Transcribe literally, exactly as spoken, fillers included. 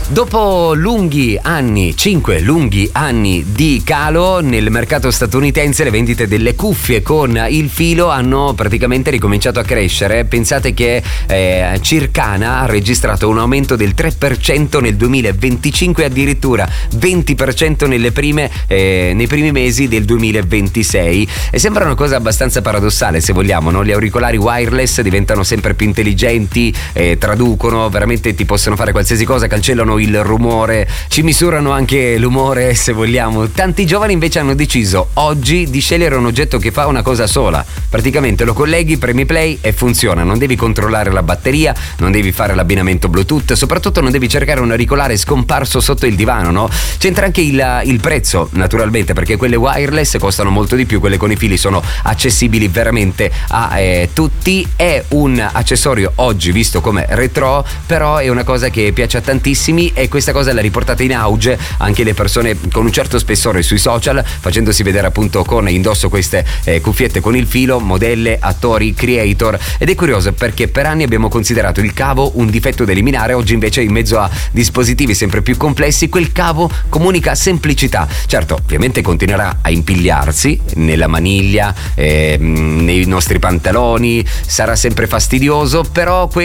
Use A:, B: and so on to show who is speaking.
A: Dopo lunghi anni, cinque lunghi anni di calo nel mercato statunitense, le vendite delle cuffie con il filo hanno praticamente ricominciato a crescere. Pensate che eh, Circana ha registrato un aumento del tre per cento nel duemilaventicinque e addirittura venti per cento nelle prime, eh, nei primi mesi del duemilaventisei. E sembra una cosa abbastanza paradossale, se vogliamo, no? Gli auricolari wireless diventano sempre più intelligenti, eh, traducono, veramente ti possono fare qualsiasi cosa, cancellano il rumore, ci misurano anche l'umore, se vogliamo. Tanti giovani invece hanno deciso oggi di scegliere un oggetto che fa una cosa sola, praticamente lo colleghi, premi play e funziona. Non devi controllare la batteria, non devi fare l'abbinamento Bluetooth, soprattutto non devi cercare un auricolare scomparso sotto il divano, no? C'entra anche il, il prezzo, naturalmente, perché quelle wireless costano molto di più, quelle con i fili sono accessibili veramente a eh, tutti. È un accessorio oggi visto come retro, però è una cosa che piace a tantissimi, e questa cosa l'ha riportata in auge anche le persone con un certo spessore sui social, facendosi vedere appunto con indosso queste eh, cuffiette con il filo, modelle, attori, creator. Ed è curioso perché per anni abbiamo considerato il cavo un difetto da eliminare, oggi invece in mezzo a dispositivi sempre più complessi quel cavo comunica semplicità. Certo, ovviamente continuerà a impigliarsi nella maniglia, eh, nei nostri pantaloni, sarà sempre fastidioso, però